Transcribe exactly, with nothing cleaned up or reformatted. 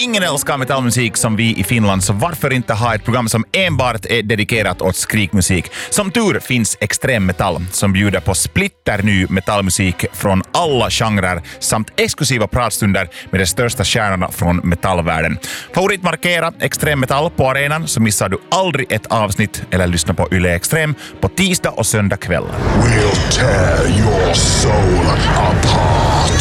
ingen älskar metallmusik som vi i Finland, så varför inte ha ett program som enbart är dedikerat åt skrikmusik? Som tur finns Extrem Metall som bjuder på splitter ny metallmusik från alla genrer samt exklusiva pratstunder med de största stjärnorna från metallvärlden. Favoritmarkera Extrem Metall på arenan så missar du aldrig ett avsnitt eller lyssna på Yle Extrem på tisdag och söndag kväll. We'll tear your soul apart.